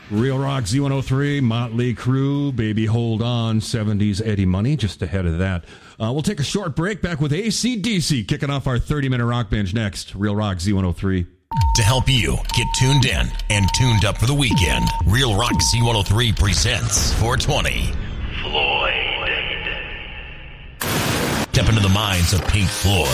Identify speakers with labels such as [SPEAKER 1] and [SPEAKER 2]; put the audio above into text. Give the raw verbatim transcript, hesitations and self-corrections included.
[SPEAKER 1] Real Rock Z one oh three, Motley Crue, Baby Hold On, seventies Eddie Money, just ahead of that. Uh, we'll take a short break, back with A C D C, kicking off our thirty-minute rock binge next. Real Rock Z one oh three.
[SPEAKER 2] To help you get tuned in and tuned up for the weekend, Real Rock Z one oh three presents four twenty. Floyd. Step into the minds of Pink Floyd,